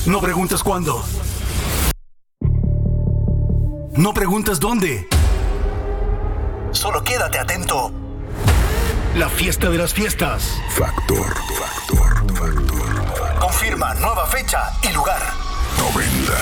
No preguntes cuándo. No preguntes dónde. Solo quédate atento. La fiesta de las fiestas. Factor. Confirma nueva fecha y lugar. 90.